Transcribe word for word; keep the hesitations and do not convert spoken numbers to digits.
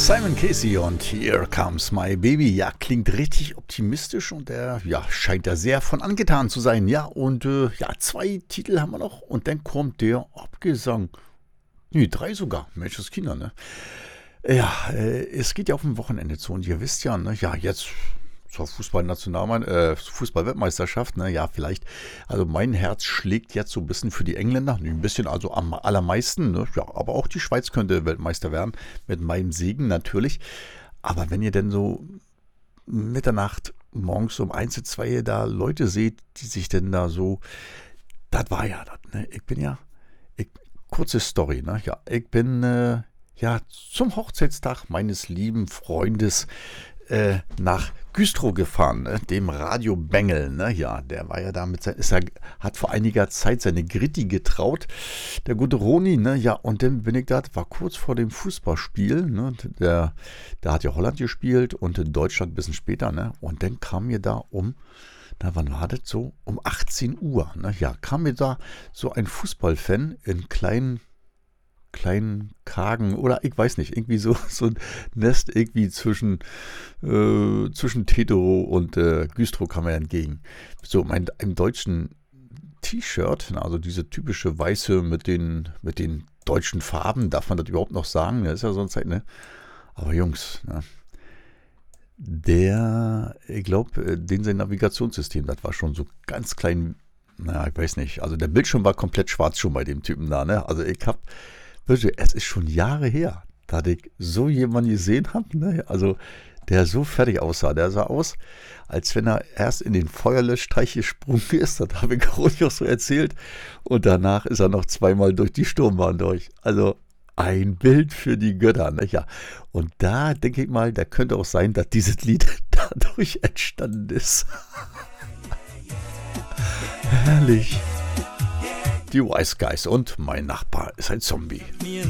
Simon Casey und Here Comes My Baby. Ja, klingt richtig optimistisch und er ja, scheint da sehr von angetan zu sein. Ja, und äh, ja, zwei Titel haben wir noch und dann kommt der Abgesang. Nee, drei sogar. Mensch, das Kinder, ne? Ja, äh, es geht ja auf dem Wochenende zu und ihr wisst ja, ne, ja, jetzt zur Fußballnationalmann, äh, Fußballweltmeisterschaft, ne, ja, vielleicht, also mein Herz schlägt jetzt so ein bisschen für die Engländer, ein bisschen, also am allermeisten, ne, ja, aber auch die Schweiz könnte Weltmeister werden, mit meinem Segen natürlich, aber wenn ihr denn so Mitternacht morgens um eins, zwei da Leute seht, die sich denn da so, das war ja das, ne, ich bin ja, ich, kurze Story, ne, ja, ich bin, äh, ja, zum Hochzeitstag meines lieben Freundes äh, nach Güstrow gefahren, ne? Dem Radio Bengel, ne? Ja, der war ja da mit sein, ist er, hat vor einiger Zeit seine Gritti getraut, der gute Roni, ne? Ja, und dann bin ich da, war kurz vor dem Fußballspiel, ne? Der, der hat ja Holland gespielt und in Deutschland ein bisschen später, ne? Und dann kam mir da um, na, wann war das so? Um achtzehn Uhr, ne? Ja, kam mir da so ein Fußballfan in kleinen kleinen Kragen oder ich weiß nicht, irgendwie so, so ein Nest irgendwie zwischen, äh, zwischen Tetero und äh, Güstrow kam er entgegen. So mein, einem deutschen T-Shirt, also diese typische weiße mit den, mit den deutschen Farben, darf man das überhaupt noch sagen? Das ist ja so eine Zeit, ne? Aber Jungs, ne? Der, ich glaube, den sein Navigationssystem, das war schon so ganz klein, naja, ich weiß nicht, also der Bildschirm war komplett schwarz schon bei dem Typen da, ne? Also ich habe es ist schon Jahre her, da ich so jemanden gesehen habe, ne? Also der so fertig aussah. Der sah aus, als wenn er erst in den Feuerlöschteich gesprungen ist. Das habe ich Roni auch so erzählt. Und danach ist er noch zweimal durch die Sturmbahn durch. Also ein Bild für die Götter. Ne? Ja. Und da denke ich mal, da könnte auch sein, dass dieses Lied dadurch entstanden ist. Herrlich. Die Wise Guys und mein Nachbar ist ein Zombie.